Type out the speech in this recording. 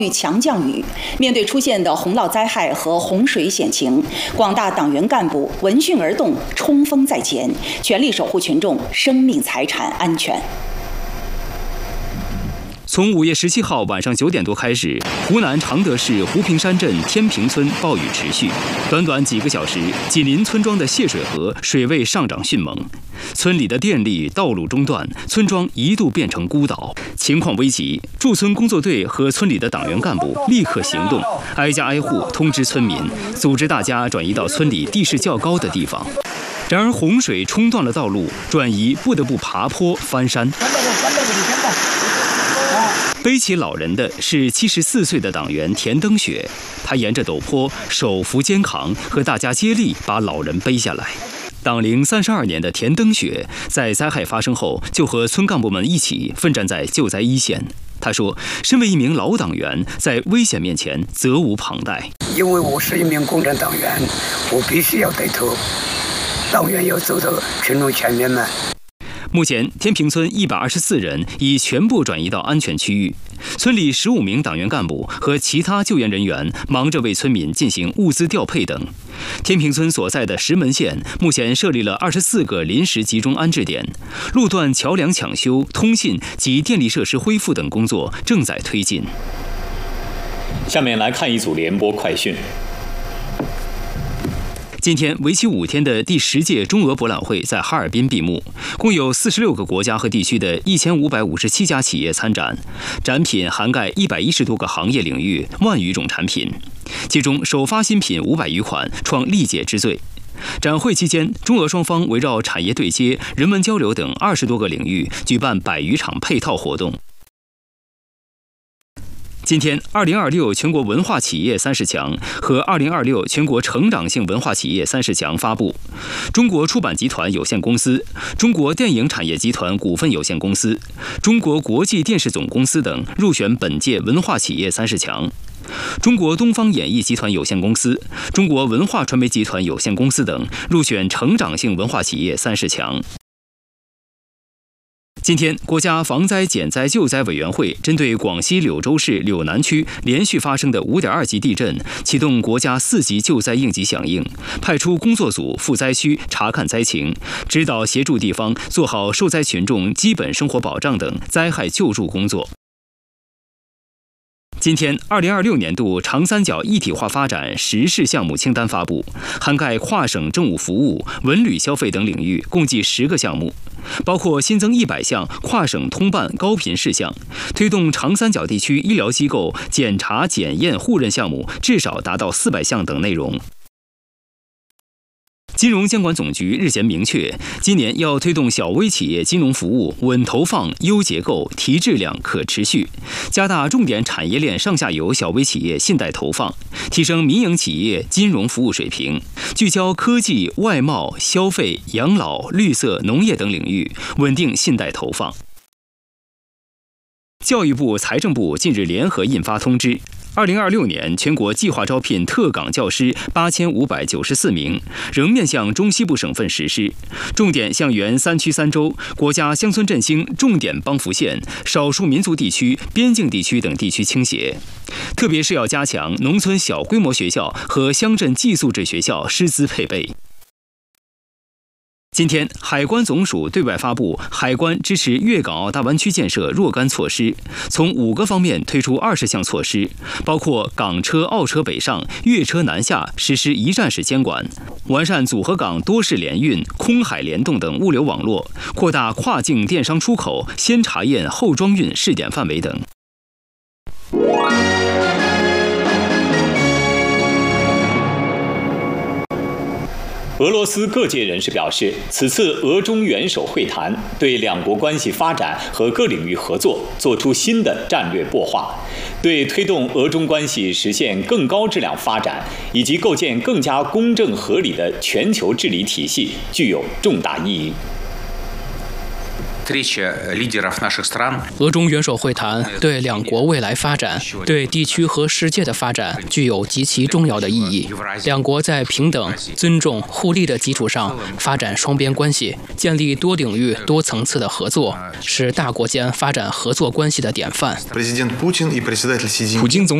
强降雨，面对出现的洪涝灾害和洪水险情，广大党员干部闻讯而动，冲锋在前，全力守护群众生命财产安全。 从5月17号晚上9点多开始，湖南常德市湖平山镇天平村暴雨持续，短短几个小时，紧邻村庄的泄水河水位上涨迅猛，村里的电力、道路中断，村庄一度变成孤岛。情况危急，驻村工作队和村里的党员干部立刻行动，挨家挨户通知村民，组织大家转移到村里地势较高的地方。然而洪水冲断了道路，转移不得不爬坡翻山。背起老人的是74岁的党员田登雪，他沿着陡坡手扶肩扛，和大家接力把老人背下来。党龄32年的田登雪，在灾害发生后就和村干部们一起奋战在救灾一线。他说：“身为一名老党员，在危险面前责无旁贷。 因为我是一名共产党员，我必须要带头，党员要走到群众前面嘛。” 目前，天平村124人已全部转移到安全区域。村里15名党员干部和其他救援人员忙着为村民进行物资调配等。天平村所在的石门县目前设立了24个临时集中安置点，路段桥梁抢修、通信及电力设施恢复等工作正在推进。 下面来看一组联播快讯。 今天为期5天的第10届中俄博览会在哈尔滨闭幕，共有46个国家和地区的1557家企业参展，展品涵盖110多个行业领域，1万余种产品，其中首发新品500余款，创历届之最。展会期间，中俄双方围绕产业对接、人文交流等20多个领域举办100余场配套活动。今天，2026全国文化企业30强和2026全国成长性文化企业30强发布，中国出版集团有限公司、中国电影产业集团股份有限公司、中国国际电视总公司等入选本届文化企业30强。中国东方演艺集团有限公司、中国文化传媒集团有限公司等入选成长性文化企业30强。今天，国家防灾减灾救灾委员会针对广西柳州市柳南区连续发生的5.2级地震，启动国家4级救灾应急响应，派出工作组赴灾区查看灾情，指导协助地方做好受灾群众基本生活保障等灾害救助工作。今天，2026年度长三角一体化发展实事项目清单发布，涵盖跨省政务服务、文旅消费等领域，共计10个项目，包括新增100项跨省通办高频事项，推动长三角地区医疗机构检查检验互认项目至少达到400项等内容。金融监管总局日前明确，今年要推动小微企业金融服务稳投放、优结构、提质量、可持续，加大重点产业链上下游小微企业信贷投放，提升民营企业金融服务水平，聚焦科技、外贸、消费、养老、绿色、农业等领域，稳定信贷投放。教育部、财政部近日联合印发通知，2026年全国计划招聘特岗教师8594名，仍面向中西部省份实施，重点向原3区3州、国家乡村振兴重点帮扶县、少数民族地区、边境地区等地区倾斜，特别是要加强农村小规模学校和乡镇寄宿制学校师资配备。今天，海关总署对外发布海关支持粤港澳大湾区建设若干措施，从5个方面推出20项措施，包括港车、澳车北上、粤车南下实施一站式监管，完善组合港多式联运、空海联动等物流网络，扩大跨境电商出口先查验后装运试点范围等。 俄罗斯各界人士表示，此次俄中元首会谈对两国关系发展和各领域合作作出新的战略擘画，对推动俄中关系实现更高质量发展以及构建更加公正合理的全球治理体系具有重大意义。 俄中元首会谈对两国未来发展、对地区和世界的发展具有极其重要的意义。两国在平等、尊重、互利的基础上发展双边关系，建立多领域、多层次的合作，是大国间发展合作关系的典范。 普京总